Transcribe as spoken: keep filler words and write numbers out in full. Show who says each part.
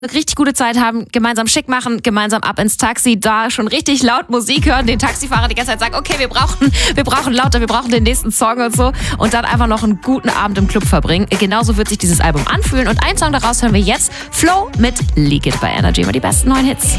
Speaker 1: eine richtig gute Zeit haben, gemeinsam schick machen, gemeinsam ab ins Taxi, da schon richtig laut Musik hören, den Taxifahrer die ganze Zeit sagen, okay, wir brauchen, wir brauchen lauter, wir brauchen den nächsten Song und so und dann einfach noch einen guten Abend im Club verbringen. Genauso wird sich dieses Album anfühlen und einen Song daraus hören wir jetzt, Flow mit Leak It bei Energy, immer die besten neuen Hits.